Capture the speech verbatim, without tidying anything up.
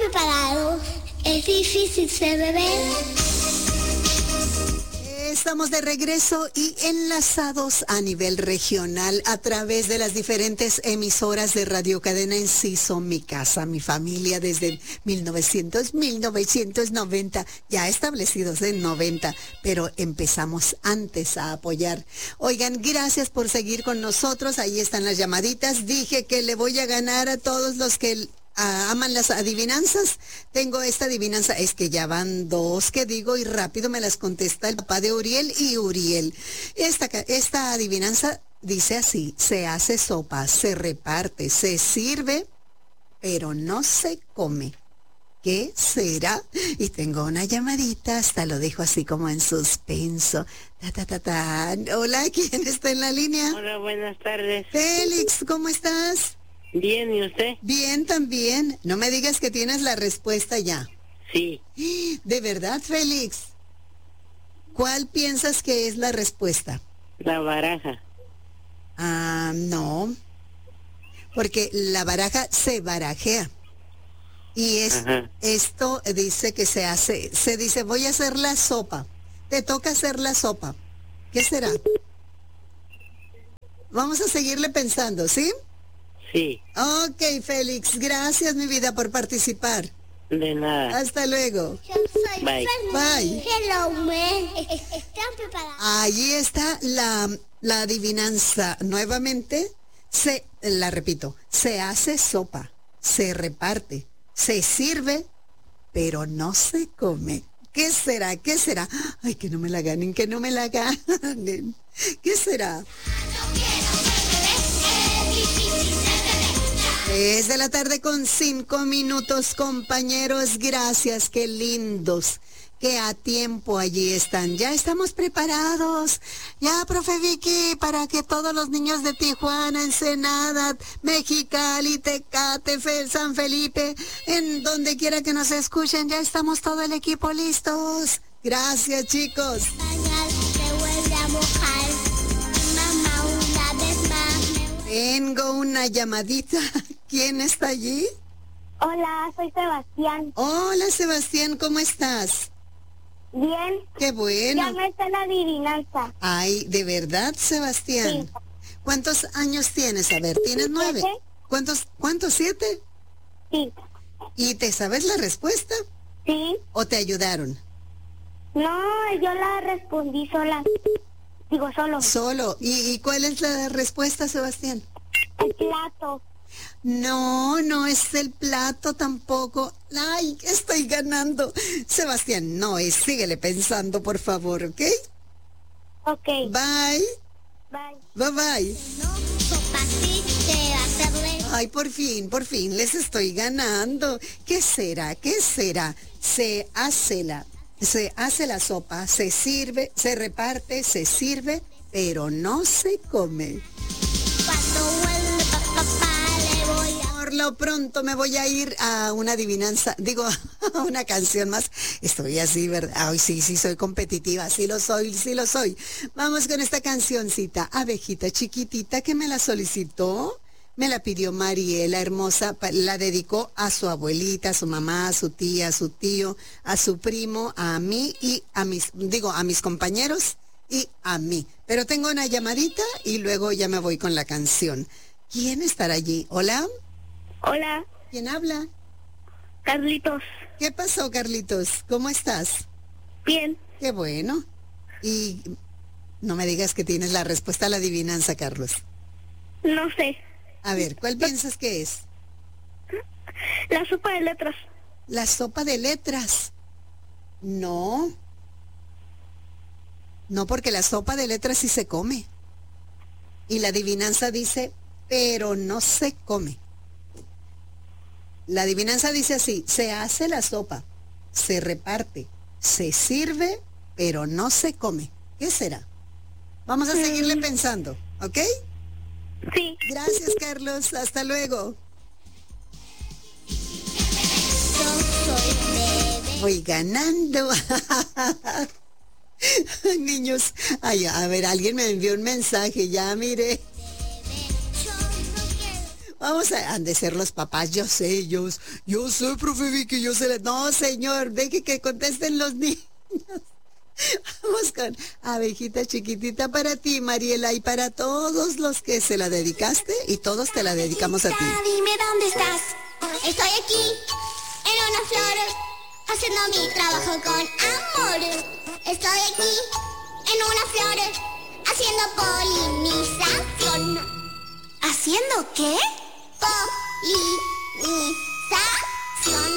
preparados? Es difícil ser bebé. Estamos de regreso y enlazados a nivel regional a través de las diferentes emisoras de Radio Cadena Enciso, mi casa, mi familia desde mil novecientos, mil novecientos noventa, ya establecidos en noventa, pero empezamos antes a apoyar. Oigan, gracias por seguir con nosotros, ahí están las llamaditas, dije que le voy a ganar a todos los que Ah, aman las adivinanzas. Tengo esta adivinanza, es que ya van dos que digo y rápido me las contesta el papá de Uriel y Uriel. Esta, esta adivinanza dice así: se hace sopa, se reparte, se sirve, pero no se come. ¿Qué será? Y tengo una llamadita, hasta lo dejo así como en suspenso. Ta, ta, ta, ta. Hola, ¿quién está en la línea? Hola, buenas tardes. Félix, ¿cómo estás? Bien, ¿y usted? Bien, también. No me digas que tienes la respuesta ya. Sí. ¿De verdad, Félix? ¿Cuál piensas que es la respuesta? La baraja. Ah, no. Porque la baraja se barajea. Y es, esto dice que se hace, se dice, voy a hacer la sopa. Te toca hacer la sopa. ¿Qué será? Vamos a seguirle pensando, ¿sí? Sí. Ok, Félix, gracias, mi vida, por participar. De nada. Hasta luego. Yo soy Bye. Fernanda. Bye. Hello, man. ¿Están preparados? Allí está la, la adivinanza. Nuevamente, se, la repito, se hace sopa, se reparte, se sirve, pero no se come. ¿Qué será? ¿Qué será? Ay, que no me la ganen, que no me la ganen. ¿Qué será? Es de la tarde con cinco minutos, compañeros. Gracias, qué lindos. Que a tiempo allí están. Ya estamos preparados. Ya, profe Vicky, para que todos los niños de Tijuana, Ensenada, Mexicali, Tecate, Fe- San Felipe, en donde quiera que nos escuchen, ya estamos todo el equipo listos. Gracias, chicos. Pañal se vuelve a mojar. Mamá, una vez más me vuelve- Tengo una llamadita. ¿Quién está allí? Hola, soy Sebastián. Hola, Sebastián, ¿cómo estás? Bien. Qué bueno. Ya me está la adivinanza. Ay, ¿de verdad, Sebastián? Sí. ¿Cuántos años tienes? A ver, ¿tienes nueve? Siete. ¿Cuántos, cuántos, siete? Sí. ¿Y te sabes la respuesta? Sí. ¿O te ayudaron? No, yo la respondí sola. Digo, solo. Solo. ¿Y, y cuál es la respuesta, Sebastián? El plato. No, no es el plato tampoco. Ay, estoy ganando. Sebastián, no es. Síguele pensando, por favor, ¿ok? Ok. Bye. Bye. Bye, bye. No, sopa sí se hacerle. Ay, por fin, por fin les estoy ganando. ¿Qué será? ¿Qué será? Se hace la, se hace la sopa, se sirve, se reparte, se sirve, pero no se come. Cuando vuelve papá le voy a... Por lo pronto me voy a ir a una adivinanza, digo, a una canción más. Estoy así, ¿verdad? Ay, sí, sí, soy competitiva, sí lo soy, sí lo soy. Vamos con esta cancioncita, Abejita Chiquitita, que me la solicitó. Me la pidió Mariela hermosa, pa- la dedicó a su abuelita, a su mamá, a su tía, a su tío, a su primo, a mí y a mis, digo, a mis compañeros y a mí. Pero tengo una llamadita y luego ya me voy con la canción. ¿Quién estará allí? ¿Hola? Hola, ¿Quién habla? Carlitos. ¿Qué pasó, Carlitos? ¿Cómo estás? Bien. Qué bueno. Y no me digas que tienes la respuesta a la adivinanza, Carlos. No sé. A ver, ¿cuál piensas que es? La sopa de letras. La sopa de letras. No. No, porque la sopa de letras sí se come. Y la adivinanza dice, pero no se come. La adivinanza dice así, se hace la sopa, se reparte, se sirve, pero no se come. ¿Qué será? Vamos a seguirle pensando, ¿ok? Sí. Gracias, Carlos. Hasta luego. Yo soy bebé. Voy ganando. Niños, ay, a ver, alguien me envió un mensaje, ya mire. Yo no quiero. Vamos a, han de ser los papás, yo sé, yo, yo sé, profe Vicky, yo sé. No, señor, deje que contesten los niños. Vamos con abejita chiquitita para ti, Mariela, y para todos los que se la dedicaste, y todos te la dedicamos a ti. Dime dónde estás. Estoy aquí, en unas flores, haciendo mi trabajo con amor. Estoy aquí, en unas flores, haciendo polinización. ¿Haciendo qué? Polinización.